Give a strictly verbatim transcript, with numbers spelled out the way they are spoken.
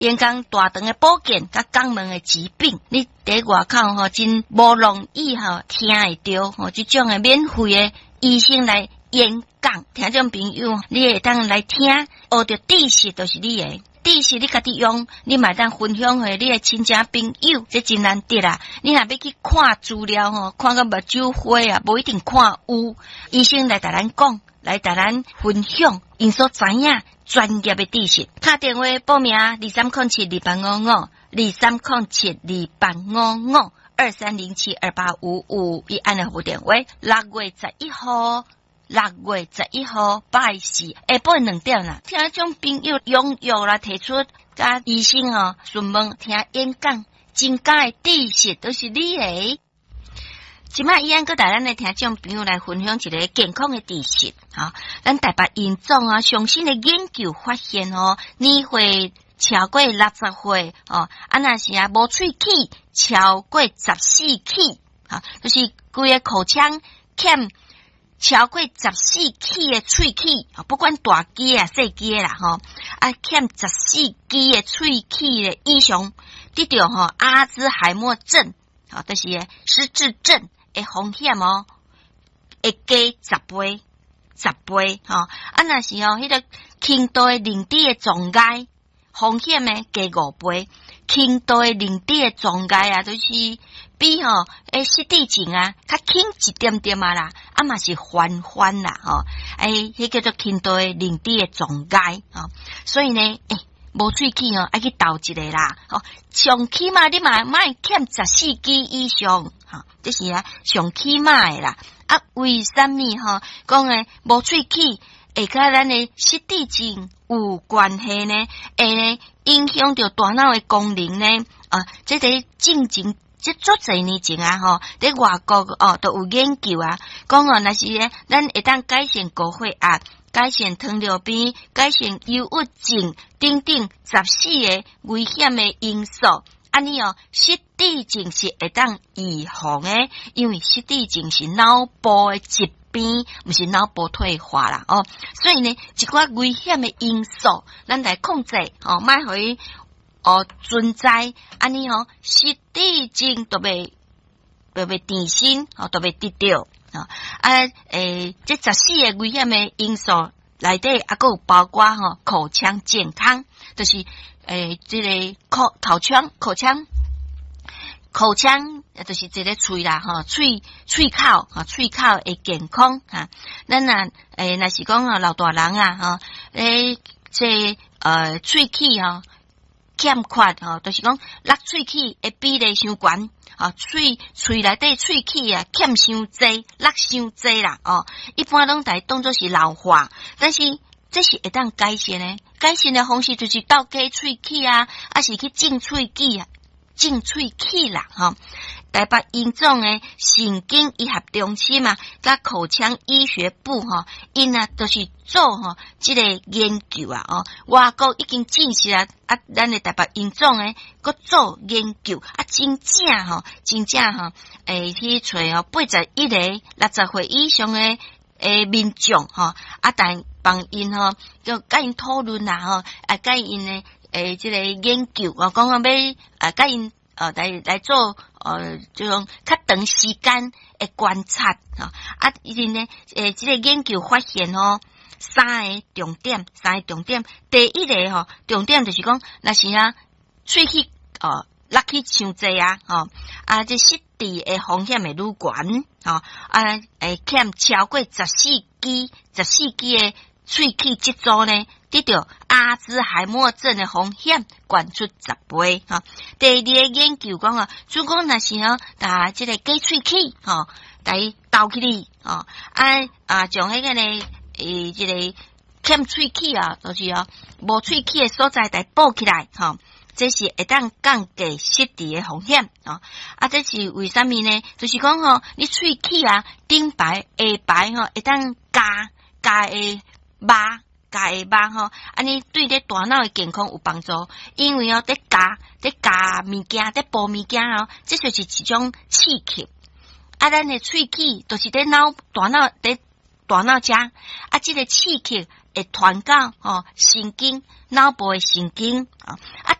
沿江大肠的保健，甲肛门的疾病，你伫外口吼真无容易吼听会到吼，即种的免费的医生来演讲，听众朋友，你会当来听，学着知识就是你的。知识你家己用，你嘛当分享给你的亲戚朋友，这真难得啦。你若要去看资料吼，看个目睭花啊，无一定看有。医生来甲咱讲，来甲咱分享，因所知影专业的知识。打电话报名二三零七二八五五，二三零七二八五五，二三零七二八五五，伊按个电话。六月十一号。六月十一号拜四下晡两点啦，听种朋友踊跃啦提出，甲医生哦询问听演讲，增加的知识都是你的。即摆伊安个带咱来听种朋友来分享一个健康的知识，哈，咱台北院长啊上新的研究发现哦，年岁超过六十岁哦，啊若是啊无喙齿超过十四齿，啊，就是规个口腔欠。超过十四齿的喙齿，不管大支啊、细支啦，吼，啊欠十四支的喙齿的以上，得到吼阿兹海默症，吼，就是失智症的风险哦，会加十倍，十倍，吼，啊若是哦，迄个轻度的认知的障碍，风险呢加五倍，轻度的认知的障碍啊，就是。比吼诶失智症啊较轻一点点啊啦，啊嘛是缓缓啦吼，诶迄叫做轻度诶认知诶障碍吼，所以呢诶无喙齿哦爱去斗一个啦，吼上起码你嘛莫欠十四支以上，吼这是啊上起码诶啦，啊为什么吼讲诶无喙齿会甲咱诶失智症有关系呢？会呢影响到大脑诶功能呢？啊，这个进前。即足侪年前啊，吼，伫外国哦都有研究啊，讲哦，若是咧，咱会当改善高血压、改善糖尿病、改善忧郁症等等十四个危险的因素。安尼哦，失智症是会当预防诶，因为失智症是脑部诶疾病，毋是脑部退化啦哦。所以呢，一寡危险的因素，咱来控制哦，莫互伊。哦，存在安尼哦，失智症都袂都袂定心，哦都袂得到啊！啊诶，这十四个危险的因素内底，啊个有包括吼、哦、口腔健康，就是诶这个口口腔口腔口腔，就是这个喙啦吼，喙喙口哈，喙口的健康哈。咱啊诶，若是讲啊老大人啊哈，诶这呃喙齿哈。欠缺吼，就是讲落喙齿的比例伤悬，吼喙喙内底喙齿啊欠伤济，落伤济啦，哦，一般拢在当作是老化，但是这是会当改善的，改善的方式就是倒加喙齿啊，还是去种喙齿啊，种喙齿啦，吼。台北院长诶神经医学中心嘛，甲口腔医学部吼，因啊都是做吼即个研究啊哦，外国已经证实啊，啊咱诶台北院长诶，搁做研究啊，真正吼，真正吼，诶去找哦八十一个六十岁以上诶诶民众吼，啊但帮因吼，就甲因讨论啦吼，啊甲因诶诶即个研究啊，讲讲要啊甲因。呃，来来做呃，这种较长时间的观察啊，啊，伊呢，诶，这个研究发现哦，三个重点，三个重点，第一个吼、哦，重点就是讲，若是啊，喙齿哦，落去伤济啊，吼、哦，啊，这失智的风险会愈悬，吼、哦，啊，诶，欠超过十四支，十四支的喙齿这组呢。得到阿兹海默症的风险悬出十倍哈。第二个研究讲啊，如果若是哦，打这个假喙齿吼，来倒起哩哦，啊啊，将迄个呢诶，这个欠喙齿啊，就是哦，无喙齿的所在来补起来吼。这是会当降低失智的风险哦。啊，这是为什么呢？就是讲吼，你喙齿啊，顶排下排吼，会当加加诶肉。加下巴吼，安尼对咧大脑的健康有帮助，因为哦，咧加咧加物件，咧剥物件哦，这就是一种刺激。啊，咱的喙齿就是咧脑大脑咧大脑遮，啊，这个刺激会传到哦神经脑部的神经啊，啊，